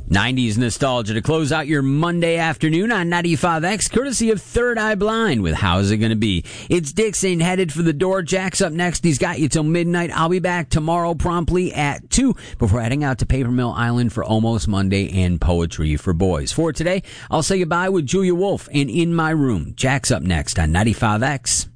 90s nostalgia to close out your Monday afternoon on 95X, courtesy of Third Eye Blind with How's It Gonna Be? It's Dixon headed for the door. Jack's up next. He's got you till midnight. I'll be back tomorrow promptly at 2 before heading out to Paper Mill Island for Almost Monday and Poetry for Boys. For today, I'll say goodbye with Julia Wolf and In My Room. Jack's up next on 95X.